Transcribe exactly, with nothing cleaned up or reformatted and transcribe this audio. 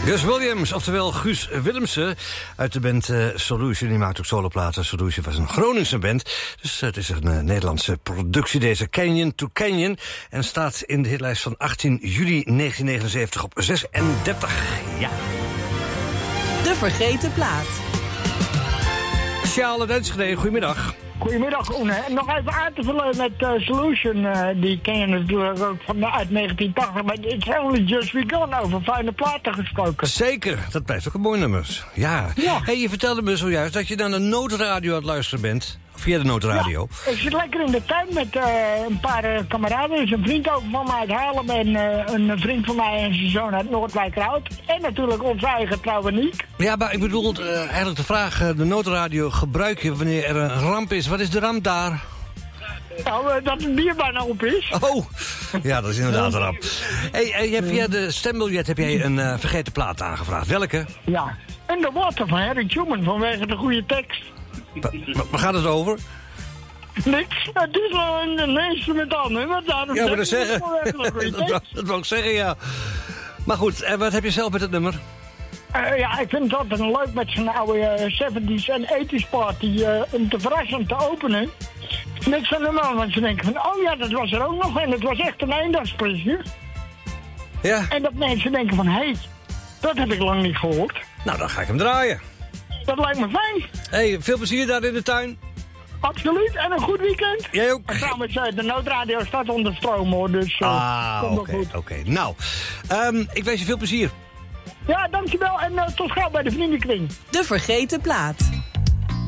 Gus Williams, oftewel Guus Willemsen, uit de band uh, Solution. Die maakt ook soloplaten. Solution was een Groningse band. Dus uh, het is een uh, Nederlandse productie, deze Canyon to Canyon. En staat in de hitlijst van achttien juli negentien negenenzeventig op zesendertig. Ja. De vergeten plaat. Sjale Duitsgereden, goedemiddag. Goedemiddag, Oene. Nog even aan te vullen met uh, Solution. Uh, die ken je natuurlijk ook van, uit negentien tachtig. Maar It's Only Just Begun, over fijne platen gesproken. Zeker, dat blijft ook een mooi nummer. Ja. ja. Hey, je vertelde me zojuist dat je naar de noodradio aan het luisteren bent. Via de noodradio. Ja, ik zit lekker in de tuin met uh, een paar uh, kameraden. Er is een vriend ook van mij uit Haarlem en uh, een vriend van mij en zijn zoon uit Noordwijkerhout. En natuurlijk onze eigen trouwe Niek. Ja, maar ik bedoel uh, eigenlijk de vraag, uh, de noodradio gebruik je wanneer er een ramp is. Wat is de ramp daar? Nou, uh, dat het bier bijna op is. Oh, ja, dat is inderdaad een ramp. Hey, uh, je hebt via de stembiljet heb jij een uh, vergeten plaat aangevraagd. Welke? Ja, In the Water van Harry Truman vanwege de goede tekst. Waar gaat het over? Niks, het is wel een instrumentaal nummer. Ja, maar dat zeggen. dat, dat wil ik zeggen, ja. Maar goed, en wat heb je zelf met het nummer? Uh, ja, ik vind het altijd leuk met zo'n oude uh, zeventies en tachtiger party uh, om te verrassen te openen. Met zo'n nummer, want ze denken van, oh ja, dat was er ook nog. En het was echt een eendagsprisje. Ja. En dat mensen denken van, hé, hey, dat heb ik lang niet gehoord. Nou, dan ga ik hem draaien. Dat lijkt me fijn. Hey, veel plezier daar in de tuin. Absoluut, en een goed weekend. Jij ook. En trouwens, de noodradio staat onder stroom, hoor, dus uh, ah, komt oké, wel goed. oké. Okay. Nou, um, ik wens je veel plezier. Ja, dankjewel en uh, tot gauw bij de vriendenkring. De vergeten plaat.